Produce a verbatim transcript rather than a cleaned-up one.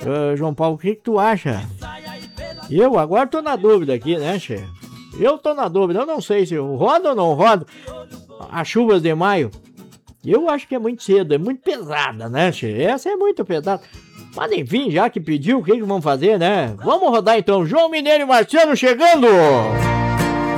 Uh, João Paulo, o que, que tu acha? Eu agora tô na dúvida aqui, né, che? Eu tô na dúvida, eu não sei se eu rodo ou não rodo as chuvas de maio. Eu acho que é muito cedo, é muito pesada, né, che? Essa é muito pesada. Mas enfim, já que pediu, o que que vamos fazer, né? Vamos rodar então. João Mineiro e Marciano chegando!